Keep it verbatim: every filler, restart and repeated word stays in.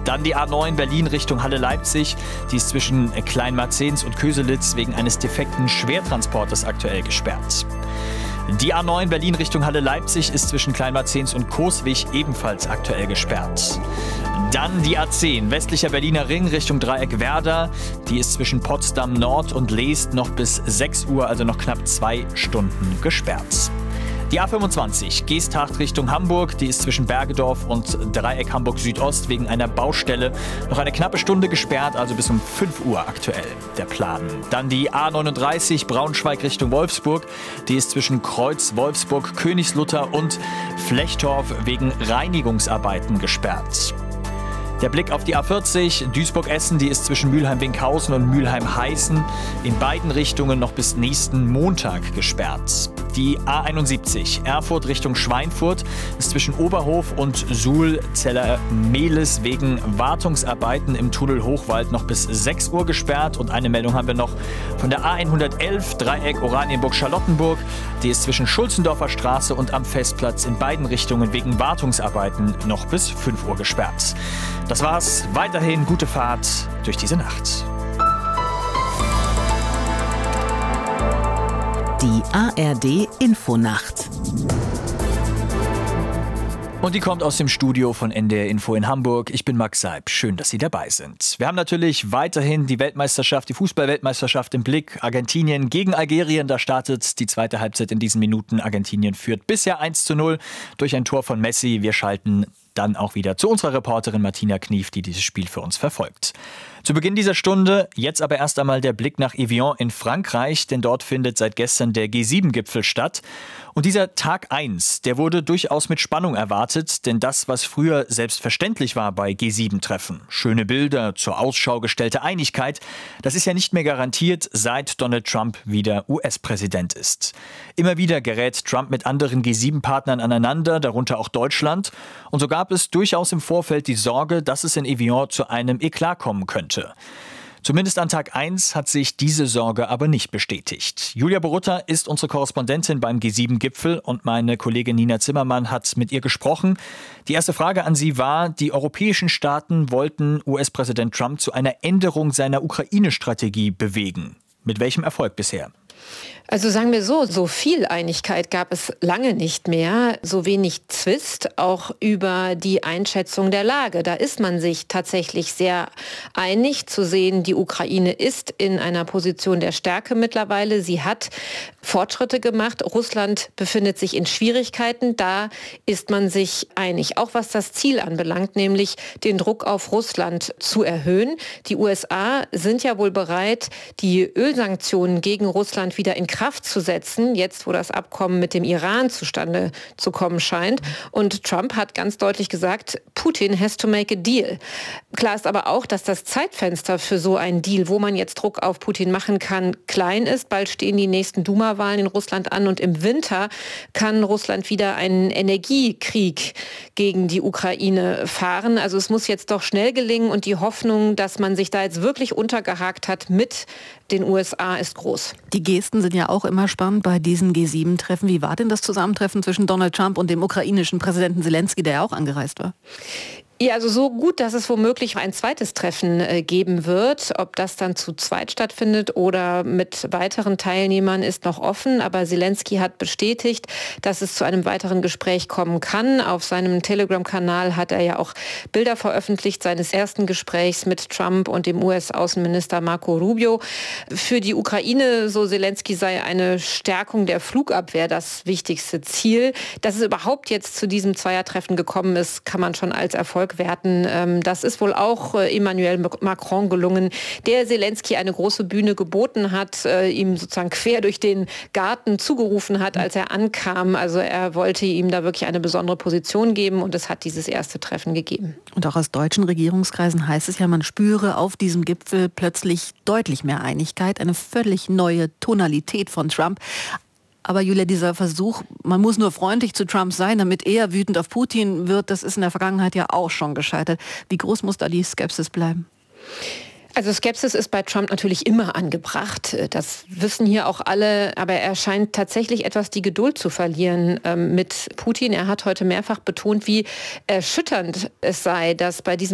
Dann die A neun Berlin Richtung Halle-Leipzig. Die ist zwischen Kleinmarzens und Köselitz wegen eines defekten Schwertransporters aktuell gesperrt. Die A neun Berlin Richtung Halle-Leipzig ist zwischen Kleinmarzens und Coswig ebenfalls aktuell gesperrt. Dann die A zehn westlicher Berliner Ring Richtung Dreieck Werder. Die ist zwischen Potsdam Nord und Leest noch bis sechs Uhr, also noch knapp zwei Stunden gesperrt. Die A fünfundzwanzig Geesthacht Richtung Hamburg, die ist zwischen Bergedorf und Dreieck Hamburg Südost wegen einer Baustelle noch eine knappe Stunde gesperrt, also bis um fünf Uhr aktuell der Plan. Dann die A neununddreißig Braunschweig Richtung Wolfsburg, die ist zwischen Kreuz, Wolfsburg, Königslutter und Flechtorf wegen Reinigungsarbeiten gesperrt. Der Blick auf die A vierzig Duisburg-Essen, die ist zwischen Mülheim-Winkhausen und Mülheim-Heißen in beiden Richtungen noch bis nächsten Montag gesperrt. Die A einundsiebzig Erfurt Richtung Schweinfurt ist zwischen Oberhof und Suhl-Zeller-Mehlis wegen Wartungsarbeiten im Tunnel Hochwald noch bis sechs Uhr gesperrt. Und eine Meldung haben wir noch von der A hundertelf Dreieck Oranienburg-Charlottenburg. Die ist zwischen Schulzendorfer Straße und am Festplatz in beiden Richtungen wegen Wartungsarbeiten noch bis fünf Uhr gesperrt. Das war's. Weiterhin gute Fahrt durch diese Nacht. Die A R D Infonacht. Und die kommt aus dem Studio von N D R Info in Hamburg. Ich bin Max Seib. Schön, dass Sie dabei sind. Wir haben natürlich weiterhin die Weltmeisterschaft, die Fußball-Weltmeisterschaft im Blick. Argentinien gegen Algerien. Da startet die zweite Halbzeit in diesen Minuten. Argentinien führt bisher eins zu null durch ein Tor von Messi. Wir schalten dann auch wieder zu unserer Reporterin Martina Knief, die dieses Spiel für uns verfolgt. Zu Beginn dieser Stunde jetzt aber erst einmal der Blick nach Evian in Frankreich, denn dort findet seit gestern der G sieben Gipfel statt. Und dieser Tag eins, der wurde durchaus mit Spannung erwartet, denn das, was früher selbstverständlich war bei G sieben Treffen, schöne Bilder, zur Ausschau gestellte Einigkeit, das ist ja nicht mehr garantiert, seit Donald Trump wieder U S-Präsident ist. Immer wieder gerät Trump mit anderen G sieben Partnern aneinander, darunter auch Deutschland. Und so gab es durchaus im Vorfeld die Sorge, dass es in Evian zu einem Eklat kommen könnte. Zumindest an Tag eins hat sich diese Sorge aber nicht bestätigt. Julia Borutta ist unsere Korrespondentin beim G sieben Gipfel und meine Kollegin Nina Zimmermann hat mit ihr gesprochen. Die erste Frage an sie war, die europäischen Staaten wollten U S-Präsident Trump zu einer Änderung seiner Ukraine-Strategie bewegen. Mit welchem Erfolg bisher? Also sagen wir so, so viel Einigkeit gab es lange nicht mehr, so wenig Zwist auch über die Einschätzung der Lage. Da ist man sich tatsächlich sehr einig zu sehen, die Ukraine ist in einer Position der Stärke mittlerweile. Sie hat Fortschritte gemacht. Russland befindet sich in Schwierigkeiten. Da ist man sich einig, auch was das Ziel anbelangt, nämlich den Druck auf Russland zu erhöhen. Die U S A sind ja wohl bereit, die Ölsanktionen gegen Russland wieder in Kraft zu setzen, jetzt wo das Abkommen mit dem Iran zustande zu kommen scheint. Und Trump hat ganz deutlich gesagt, Putin has to make a deal. Klar ist aber auch, dass das Zeitfenster für so einen Deal, wo man jetzt Druck auf Putin machen kann, klein ist. Bald stehen die nächsten Duma-Wahlen in Russland an und im Winter kann Russland wieder einen Energiekrieg gegen die Ukraine fahren. Also es muss jetzt doch schnell gelingen und die Hoffnung, dass man sich da jetzt wirklich untergehakt hat mit den U S A, ist groß. Die Gesten sind ja auch immer spannend bei diesen G sieben Treffen. Wie war denn das Zusammentreffen zwischen Donald Trump und dem ukrainischen Präsidenten Zelensky, der ja auch angereist war? Ja, also so gut, dass es womöglich ein zweites Treffen äh, geben wird. Ob das dann zu zweit stattfindet oder mit weiteren Teilnehmern ist noch offen. Aber Zelensky hat bestätigt, dass es zu einem weiteren Gespräch kommen kann. Auf seinem Telegram-Kanal hat er ja auch Bilder veröffentlicht seines ersten Gesprächs mit Trump und dem U S-Außenminister Marco Rubio. Für die Ukraine, so Zelensky, sei eine Stärkung der Flugabwehr das wichtigste Ziel. Dass es überhaupt jetzt zu diesem Zweiertreffen gekommen ist, kann man schon als Erfolg werten. Das ist wohl auch Emmanuel Macron gelungen, der Zelensky eine große Bühne geboten hat, ihm sozusagen quer durch den Garten zugerufen hat, als er ankam. Also er wollte ihm da wirklich eine besondere Position geben und es hat dieses erste Treffen gegeben. Und auch aus deutschen Regierungskreisen heißt es ja, man spüre auf diesem Gipfel plötzlich deutlich mehr Einigkeit, eine völlig neue Tonalität von Trump. Aber Julia, dieser Versuch, man muss nur freundlich zu Trump sein, damit er wütend auf Putin wird, das ist in der Vergangenheit ja auch schon gescheitert. Wie groß muss da die Skepsis bleiben? Also Skepsis ist bei Trump natürlich immer angebracht. Das wissen hier auch alle. Aber er scheint tatsächlich etwas die Geduld zu verlieren ähm, mit Putin. Er hat heute mehrfach betont, wie erschütternd es sei, dass bei diesem